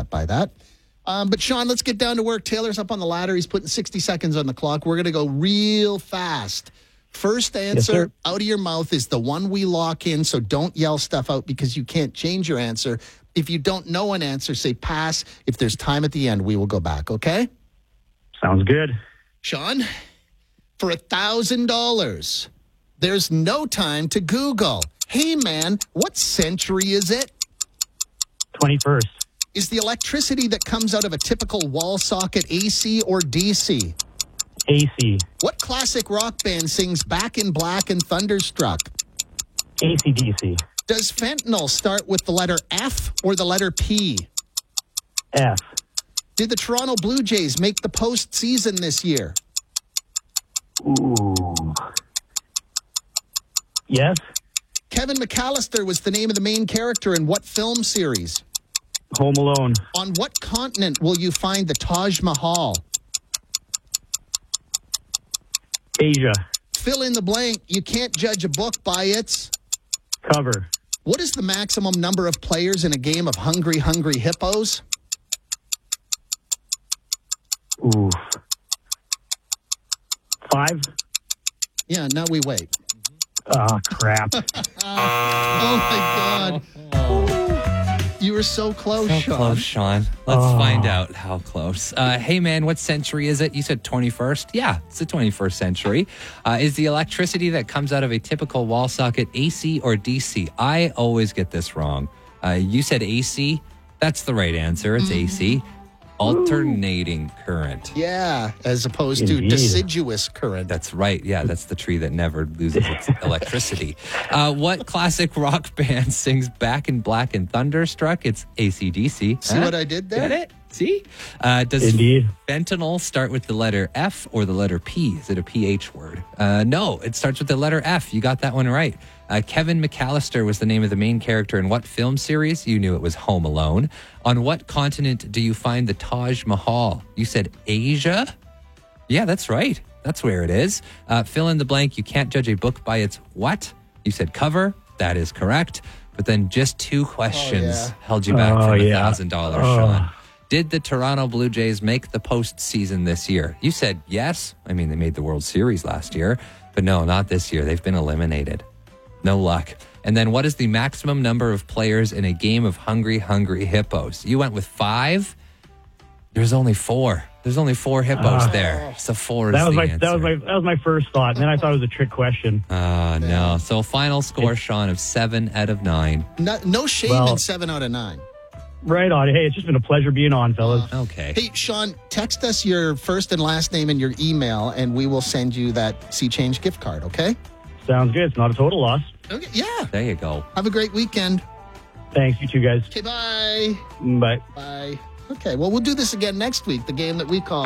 upset by that. But Sean, let's get down to work. Taylor's up on the ladder. He's putting 60 seconds on the clock. We're going to go real fast. First answer out of your mouth is the one we lock in, so don't yell stuff out because you can't change your answer. If you don't know an answer, say pass. If there's time at the end, we will go back, okay? Sounds good. Sean, for $1,000, there's no time to Google. Hey, man, what century is it? 21st. Is the electricity that comes out of a typical wall socket AC or DC? AC. What classic rock band sings Back in Black and Thunderstruck? AC/DC. Does fentanyl start with the letter F or the letter P? F. Did the Toronto Blue Jays make the postseason this year? Ooh. Yes. Kevin McAllister was the name of the main character in what film series? Home Alone. On what continent will you find the Taj Mahal? Asia. Fill in the blank. You can't judge a book by its... Cover. What is the maximum number of players in a game of Hungry Hungry Hippos? Ooh. 5? Yeah, now we wait. Oh, crap. Oh, my God. You were so close, So Sean. close, Sean. Let's find out how close. Hey, man, what century is it? You said 21st? Yeah, it's the 21st century. Is the electricity that comes out of a typical wall socket AC or DC? I always get this wrong. You said AC. That's the right answer. It's AC. Alternating current. Yeah, as opposed Indeed. to deciduous current. That's right. Yeah, that's the tree that never loses its electricity. What classic rock band sings Back in Black and Thunderstruck? It's AC/DC. See what I did there? Get it? See? Does Indeed. fentanyl start with the letter F or the letter P? Is it a PH word? No, it starts with the letter F. You got that one right. Kevin McAllister was the name of the main character in what film series? You knew it was Home Alone. On what continent do you find the Taj Mahal? You said Asia? Yeah, that's right. That's where it is. Fill in the blank. You can't judge a book by its what? You said cover. That is correct. But then just 2 questions held you back from $1,000, Sean. Did the Toronto Blue Jays make the postseason this year? You said yes. I mean, they made the World Series last year. But no, not this year. They've been eliminated. No luck. And then what is the maximum number of players in a game of Hungry Hungry Hippos? You went with 5. There's only 4. There's only 4 hippos there. So 4 is the answer. That was my first thought. And then I thought it was a trick question. No. So final score, Sean, of 7 out of 9. No shame in 7 out of 9. Right on. Hey, it's just been a pleasure being on, fellas. Okay. Hey, Sean, text us your first and last name and your email, and we will send you that Sea Change gift card, okay? Sounds good. It's not a total loss. Okay, yeah. There you go. Have a great weekend. Thanks. You too, guys. Okay, bye. Bye. Bye. Okay, well, we'll do this again next week, the game that we call